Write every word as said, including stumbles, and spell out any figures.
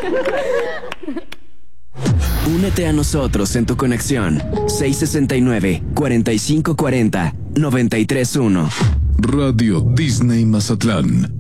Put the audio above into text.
Únete a nosotros en tu conexión seis sesenta y nueve, cuarenta y cinco cuarenta, noventa y tres uno. Radio Disney Mazatlán.